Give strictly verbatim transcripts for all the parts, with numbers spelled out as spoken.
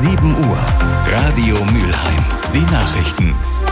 sieben Uhr. Radio Mülheim. Die Nachrichten.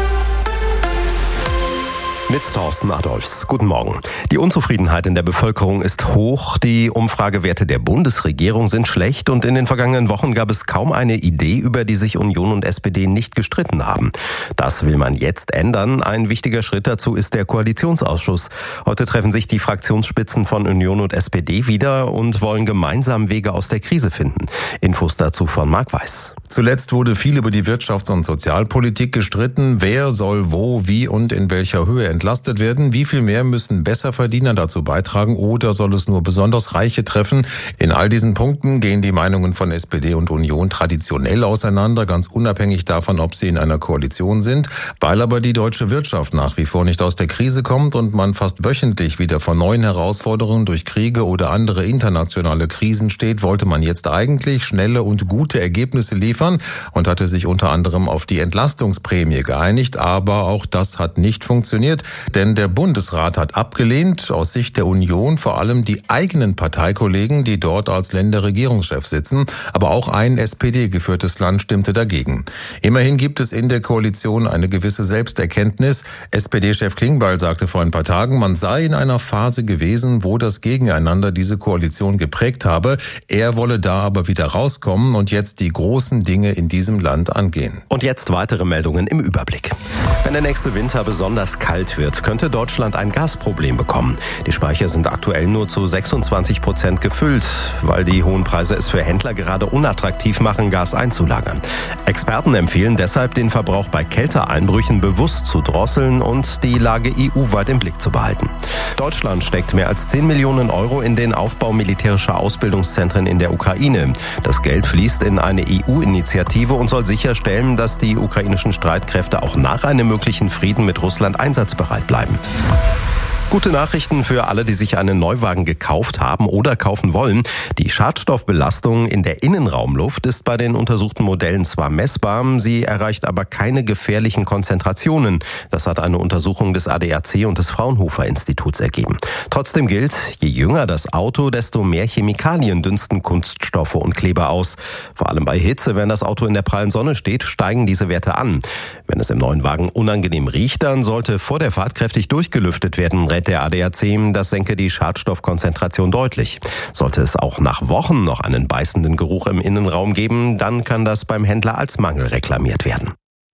Mit Thorsten Adolfs. Guten Morgen. Die Unzufriedenheit in der Bevölkerung ist hoch. Die Umfragewerte der Bundesregierung sind schlecht und in den vergangenen Wochen gab es kaum eine Idee, über die sich Union und S P D nicht gestritten haben. Das will man jetzt ändern. Ein wichtiger Schritt dazu ist der Koalitionsausschuss. Heute treffen sich die Fraktionsspitzen von Union und S P D wieder und wollen gemeinsam Wege aus der Krise finden. Infos dazu von Marc Weiß. Zuletzt wurde viel über die Wirtschafts- und Sozialpolitik gestritten. Wer soll wo, wie und in welcher Höhe entlastet werden? Wie viel mehr müssen Besserverdiener dazu beitragen oder soll es nur besonders Reiche treffen? In all diesen Punkten gehen die Meinungen von S P D und Union traditionell auseinander, ganz unabhängig davon, ob sie in einer Koalition sind. Weil aber die deutsche Wirtschaft nach wie vor nicht aus der Krise kommt und man fast wöchentlich wieder vor neuen Herausforderungen durch Kriege oder andere internationale Krisen steht, wollte man jetzt eigentlich schnelle und gute Ergebnisse liefern und hatte sich unter anderem auf die Entlastungsprämie geeinigt. Aber auch das hat nicht funktioniert, denn der Bundesrat hat abgelehnt, aus Sicht der Union vor allem die eigenen Parteikollegen, die dort als Länderregierungschef sitzen. Aber auch ein S P D-geführtes Land stimmte dagegen. Immerhin gibt es in der Koalition eine gewisse Selbsterkenntnis. S P D-Chef Klingbeil sagte vor ein paar Tagen, man sei in einer Phase gewesen, wo das Gegeneinander diese Koalition geprägt habe. Er wolle da aber wieder rauskommen und jetzt die großen Dinge in diesem Land angehen. Und jetzt weitere Meldungen im Überblick. Wenn der nächste Winter besonders kalt wird, könnte Deutschland ein Gasproblem bekommen. Die Speicher sind aktuell nur zu sechsundzwanzig Prozent gefüllt, weil die hohen Preise es für Händler gerade unattraktiv machen, Gas einzulagern. Experten empfehlen deshalb, den Verbrauch bei Kälteeinbrüchen bewusst zu drosseln und die Lage E U-weit im Blick zu behalten. Deutschland steckt mehr als zehn Millionen Euro in den Aufbau militärischer Ausbildungszentren in der Ukraine. Das Geld fließt in eine E U-Initiative und soll sicherstellen, dass die ukrainischen Streitkräfte auch nach einem möglichen Frieden mit Russland einsatzbereit bleiben. Gute Nachrichten für alle, die sich einen Neuwagen gekauft haben oder kaufen wollen. Die Schadstoffbelastung in der Innenraumluft ist bei den untersuchten Modellen zwar messbar, sie erreicht aber keine gefährlichen Konzentrationen. Das hat eine Untersuchung des A D A C und des Fraunhofer Instituts ergeben. Trotzdem gilt, je jünger das Auto, desto mehr Chemikalien dünsten Kunststoffe und Kleber aus. Vor allem bei Hitze, wenn das Auto in der prallen Sonne steht, steigen diese Werte an. Wenn es im neuen Wagen unangenehm riecht, dann sollte vor der Fahrt kräftig durchgelüftet werden, rät der A D A C, das senke die Schadstoffkonzentration deutlich. Sollte es auch nach Wochen noch einen beißenden Geruch im Innenraum geben, dann kann das beim Händler als Mangel reklamiert werden.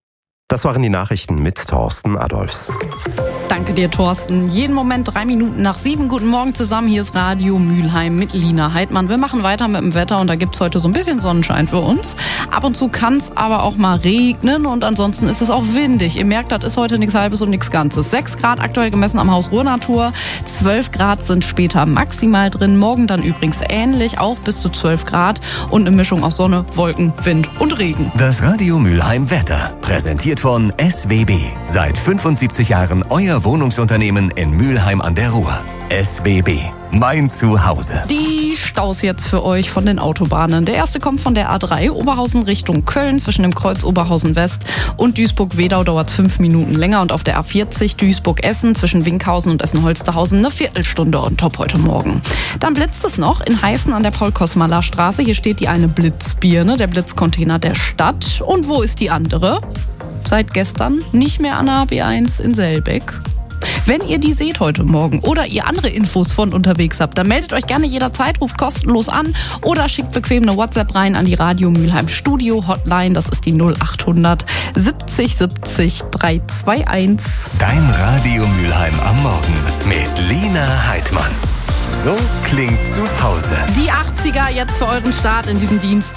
Das waren die Nachrichten mit Thorsten Adolfs. Danke dir, Thorsten. Jeden Moment drei Minuten nach sieben. Guten Morgen zusammen. Hier ist Radio Mülheim mit Lina Heidmann. Wir machen weiter mit dem Wetter und da gibt's heute so ein bisschen Sonnenschein für uns. Ab und zu kann es aber auch mal regnen und ansonsten ist es auch windig. Ihr merkt, das ist heute nichts Halbes und nichts Ganzes. sechs Grad aktuell gemessen am Haus Ruhrnatur. zwölf Grad sind später maximal drin. Morgen dann übrigens ähnlich, auch bis zu zwölf Grad und eine Mischung aus Sonne, Wolken, Wind und Regen. Das Radio Mülheim Wetter, präsentiert von S W B. Seit fünfundsiebzig Jahren euer Wohnungsunternehmen in Mülheim an der Ruhr. S W B, mein Zuhause. Die Staus jetzt für euch von den Autobahnen. Der erste kommt von der A drei, Oberhausen Richtung Köln, zwischen dem Kreuz Oberhausen West und Duisburg-Wedau dauert es fünf Minuten länger. Und auf der A vierzig Duisburg-Essen zwischen Winkhausen und Essen-Holsterhausen eine Viertelstunde on top heute Morgen. Dann blitzt es noch in Heißen an der Paul-Kosmaler-Straße. Hier steht die eine Blitzbirne, der Blitzcontainer der Stadt. Und wo ist die andere? Seit gestern nicht mehr an der B eins in Selbeck. Wenn ihr die seht heute Morgen oder ihr andere Infos von unterwegs habt, dann meldet euch gerne jederzeit, ruft kostenlos an oder schickt bequem eine WhatsApp rein an die Radio Mülheim Studio Hotline. Das ist die null achthundert siebzig siebzig dreihunderteinundzwanzig. Dein Radio Mülheim am Morgen mit Lina Heidmann. So klingt zu Hause. Die achtziger jetzt für euren Start in diesen Dienstag.